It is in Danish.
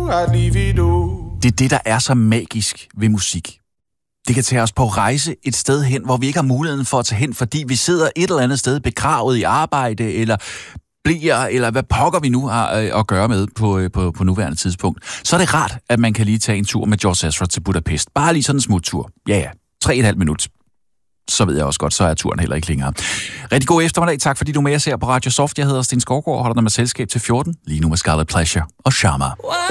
I'd leave it all. Det er det, der er så magisk ved musik. Det kan tage os på rejse et sted hen, hvor vi ikke har muligheden for at tage hen, fordi vi sidder et eller andet sted begravet i arbejde, eller bliver, eller hvad pokker vi nu har at gøre med på nuværende tidspunkt. Så er det rart, at man kan lige tage en tur med George Ezra til Budapest. Bare lige sådan en smuttur. Ja, 3,5 minut. Så ved jeg også godt, så er turen heller ikke længere. Rigtig god eftermiddag. Tak fordi du er med os her på Radio Soft. Jeg hedder Sten Skovgaard og holder dig med selskab til 14. Lige nu med Scarlet Pleasure og Sharma.